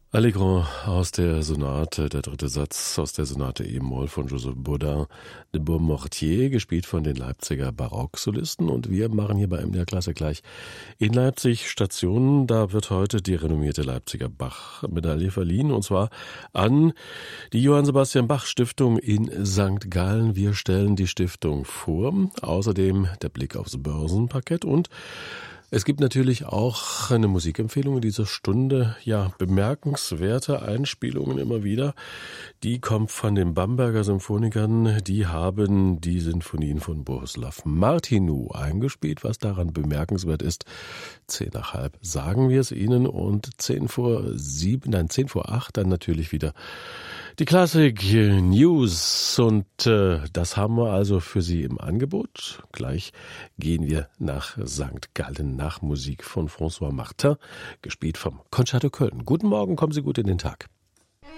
Allegro aus der Sonate, der dritte Satz aus der Sonate E-Moll von Joseph Bodin de Beaumortier, gespielt von den Leipziger Barocksolisten. Und wir machen hier bei MDR Klassik gleich in Leipzig Station. Da wird heute die renommierte Leipziger Bach-Medaille verliehen, und zwar an die Johann Sebastian Bach Stiftung in St. Gallen. Wir stellen die Stiftung vor. Außerdem der Blick aufs Börsenparkett, und es gibt natürlich auch eine Musikempfehlung in dieser Stunde. Ja, bemerkenswerte Einspielungen immer wieder. Die kommt von den Bamberger Symphonikern. Die haben die Sinfonien von Bohuslav Martinu eingespielt. Was daran bemerkenswert ist, 10:30 sagen wir es Ihnen, und 10:08 dann natürlich wieder die Klassik News, und das haben wir also für Sie im Angebot. Gleich gehen wir nach St. Gallen nach Musik von François Martin, gespielt vom Concerto Köln. Guten Morgen, kommen Sie gut in den Tag.